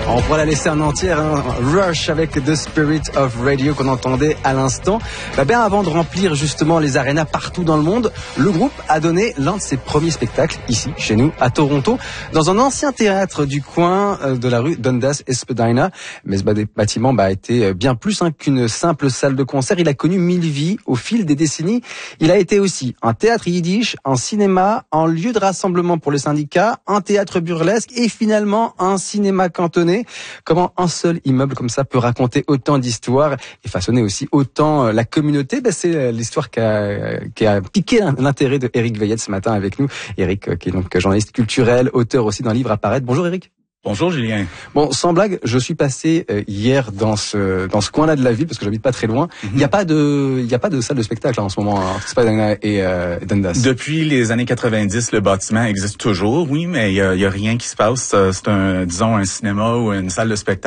On pourrait la laisser en entière, hein. Rush avec The Spirit of Radio qu'on entendait à l'instant. Bien avant de remplir justement les arénas partout dans le monde, le groupe a donné l'un de ses premiers spectacles ici, chez nous, à Toronto, dans un ancien théâtre du coin de la rue Dundas et Spadina. Mais ce bâtiment a été bien plus qu'une simple salle de concert. Il a connu 1000 vies au fil des décennies. Il a été aussi un théâtre yiddish, un cinéma, un lieu de rassemblement pour les syndicats, un théâtre burlesque et finalement un cinéma cantonné. Comment un seul immeuble comme ça peut raconter autant d'histoires et façonner aussi autant la communauté? C'est l'histoire qui a piqué l'intérêt de Éric Veillette ce matin avec nous. Éric, qui est donc journaliste culturel, auteur aussi d'un livre à paraître. Bonjour Éric. Bonjour Julien. Bon, sans blague, je suis passé hier dans ce coin-là de la ville parce que j'habite pas très loin. Il y a pas de salle de spectacle en ce moment, hein, Spadina et Dundas. Depuis les années 90, le bâtiment existe toujours, oui, mais il y a rien qui se passe. C'est un cinéma ou une salle de spectacle